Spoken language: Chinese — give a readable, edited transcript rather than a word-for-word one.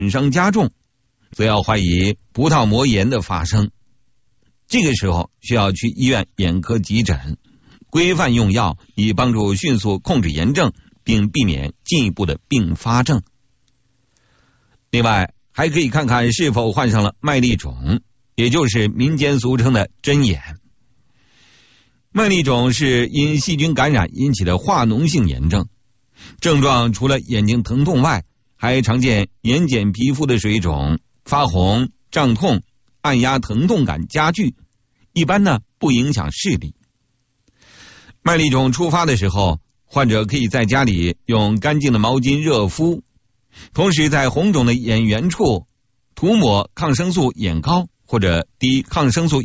伤加重，则要怀疑葡萄膜炎的发生。这个时候需要去医院眼科急诊，规范用药，以帮助迅速控制炎症，并避免进一步的并发症。另外，还可以看看是否患上了麦粒肿，也就是民间俗称的针眼。麦粒肿是因细菌感染引起的化脓性炎症，症状除了眼睛疼痛外，还常见眼睑皮肤的水肿、发红、胀痛、按压疼痛感加剧，一般呢不影响视力。麦粒肿初发的时候，患者可以在家里用干净的毛巾热敷，同时在红肿的眼缘处涂抹抗生素眼膏或者滴抗生素